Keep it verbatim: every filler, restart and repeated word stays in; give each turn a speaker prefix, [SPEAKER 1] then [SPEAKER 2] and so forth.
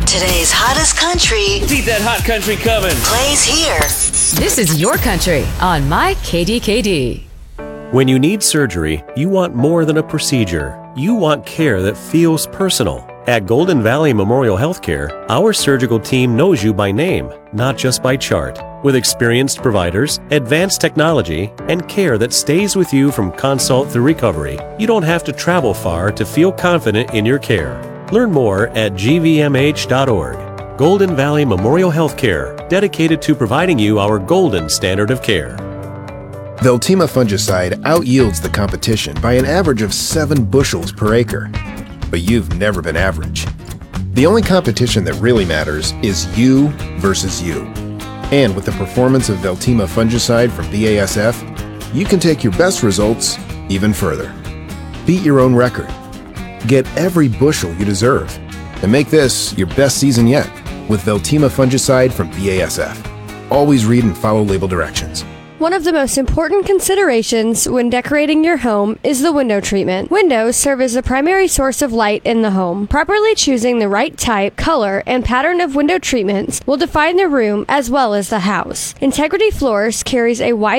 [SPEAKER 1] Today's hottest country
[SPEAKER 2] Keep that hot country coming.
[SPEAKER 1] plays here.
[SPEAKER 3] This is Your Country on My K D K D.
[SPEAKER 4] When you need surgery, you want more than a procedure. You want care that feels personal. At Golden Valley Memorial Healthcare, our surgical team knows you by name, not just by chart. With experienced providers, advanced technology, and care that stays with you from consult through recovery, you don't have to travel far to feel confident in your care. Learn more at G V M H dot org. Golden Valley Memorial Healthcare, dedicated to providing you our golden standard of care.
[SPEAKER 5] Veltima fungicide outyields the competition by an average of seven bushels per acre. But you've never been average. The only competition that really matters is you versus you. And with the performance of Veltima fungicide from B A S F, you can take your best results even further. Beat your own record. Get every bushel you deserve. And make this your best season yet with Veltima fungicide from B A S F. Always read and follow label directions.
[SPEAKER 6] One of the most important considerations when decorating your home is the window treatment. Windows serve as the primary source of light in the home. Properly choosing the right type, color, and pattern of window treatments will define the room as well as the house. Integrity Floors carries a wide